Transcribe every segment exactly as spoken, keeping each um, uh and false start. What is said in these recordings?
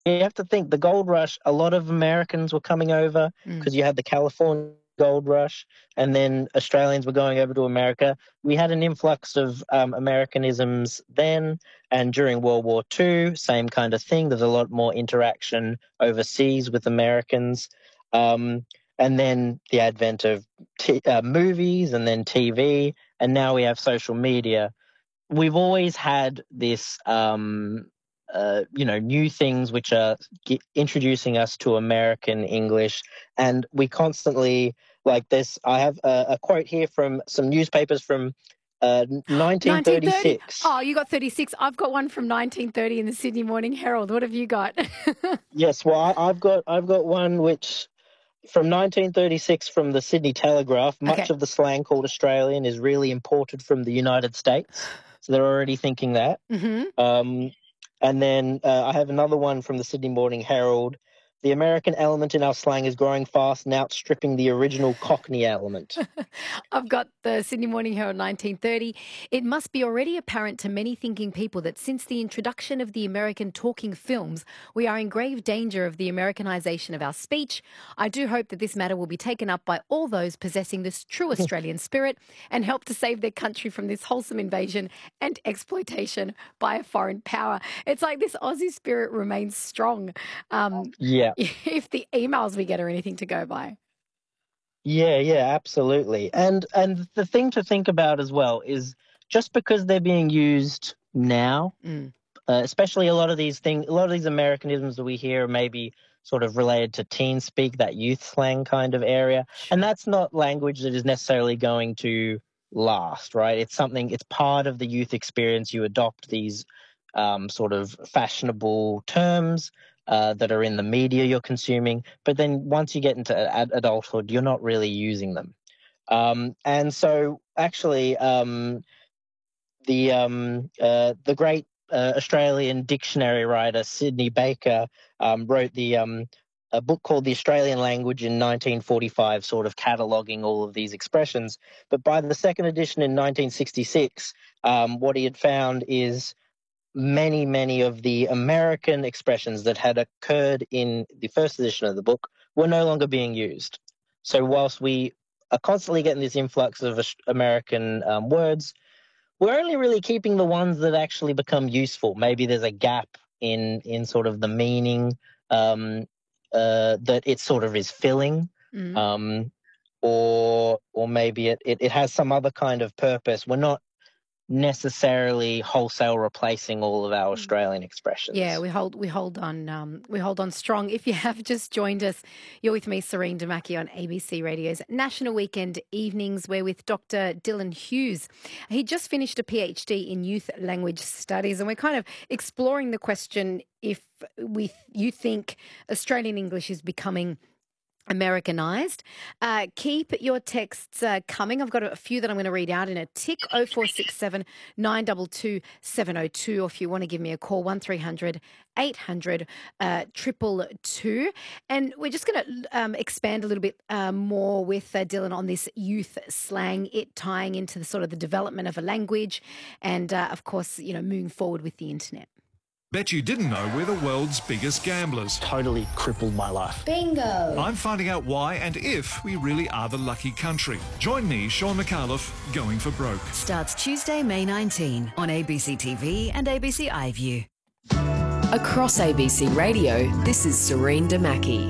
You have to think the gold rush, a lot of Americans were coming over Mm. because you had the California gold rush, and then Australians were going over to America. We had an influx of um, Americanisms then, and during World War Two, same kind of thing. There's a lot more interaction overseas with Americans. Um, and then the advent of t- uh, movies and then T V, and now we have social media. We've always had this, um, uh, you know, new things which are ge- introducing us to American English, and we constantly like this. I have a, a quote here from some newspapers from uh, nineteen thirty. nineteen thirty-six. Oh, you got thirty-six. I've got one from nineteen thirty in the Sydney Morning Herald. What have you got? Yes, well, I, I've got I've got one which from nineteen thirty-six from the Sydney Telegraph. Much Okay. of the slang called Australian is really imported from the United States, so they're already thinking that. Mm-hmm. Um, and then uh, I have another one from the Sydney Morning Herald. The American element in our slang is growing fast and outstripping the original Cockney element. I've got the Sydney Morning Herald nineteen thirty. It must be already apparent to many thinking people that since the introduction of the American talking films, we are in grave danger of the Americanization of our speech. I do hope that this matter will be taken up by all those possessing this true Australian spirit and help to save their country from this wholesome invasion and exploitation by a foreign power. It's like this Aussie spirit remains strong. Um, Yeah, if the emails we get are anything to go by. yeah, yeah, absolutely. And and the thing to think about as well is just because they're being used now, Mm. uh, especially a lot of these things, a lot of these Americanisms that we hear are maybe sort of related to teen speak, that youth slang kind of area. And Sure. that's not language that is necessarily going to last, right? It's something, it's part of the youth experience. You adopt these um, sort of fashionable terms uh, that are in the media you're consuming. But then once you get into ad- adulthood, you're not really using them. Um, and so actually, um, the um, uh, the great uh, Australian dictionary writer Sidney Baker um, wrote the um, a book called The Australian Language in nineteen forty-five, sort of cataloguing all of these expressions. But by the second edition in nineteen sixty-six, um, what he had found is many, many of the American expressions that had occurred in the first edition of the book were no longer being used. So whilst we are constantly getting this influx of American um, words, we're only really keeping the ones that actually become useful. Maybe there's a gap in in sort of the meaning um, uh, that it sort of is filling, Mm. um, or or maybe it, it it has some other kind of purpose. We're not necessarily wholesale replacing all of our Australian Yeah, expressions. we hold we hold on um, we hold on strong. If you have just joined us, you're with me, Serene Damaki, on A B C Radio's National Weekend Evenings. We're with Doctor Dylan Hughes. He just finished a PhD in Youth Language Studies, and we're kind of exploring the question if we you think Australian English is becoming Americanized. Uh, keep your texts uh, coming. I've got a few that I'm going to read out in a tick. oh four six seven, nine two two, seven oh two. Or if you want to give me a call, one three hundred, eight hundred, uh, triple two. And we're just going to um, expand a little bit uh, more with uh, Dylan on this youth slang, it tying into the sort of the development of a language and, uh, of course, you know, moving forward with the internet. Bet you didn't know we're the world's biggest gamblers. Totally crippled my life. Bingo! I'm finding out why and if we really are the lucky country. Join me, Sean McAuliffe, Going for Broke. Starts Tuesday, May nineteenth on A B C T V and A B C iView. Across A B C Radio, this is Serene Damaki.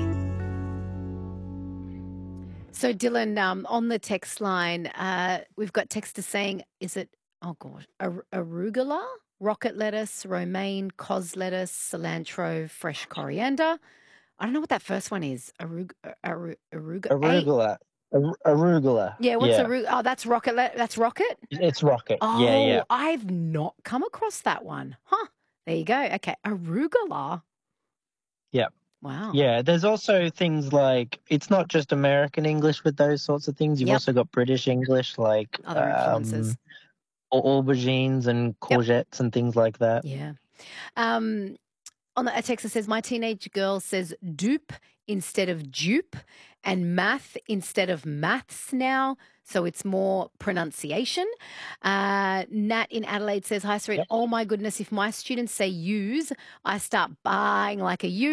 So, Dylan, um, on the text line, uh, we've got texters saying, is it, oh gosh, ar- arugula? Rocket lettuce, romaine, cos lettuce, cilantro, fresh coriander. I don't know what that first one is. Arug, aru, aruga. Hey, Arugula. Ar- arugula. yeah, what's Yeah. arugula? Oh, that's rocket. Let, that's rocket. It's rocket. Oh, Yeah, yeah. I've not come across that one. Huh. There you go. Okay, arugula. Yeah. Wow. Yeah, there's also things like, it's not just American English with those sorts of things. You've Yep. also got British English, like Other influences. um, au- aubergines and Yep. courgettes and things like that. Yeah. Um, on the a text that says, my teenage girl says dupe instead of dupe and math instead of maths now. So it's more pronunciation. Uh, Nat in Adelaide says, hi, Serene. Yep. Oh, my goodness, if my students say use, I start buying like a use.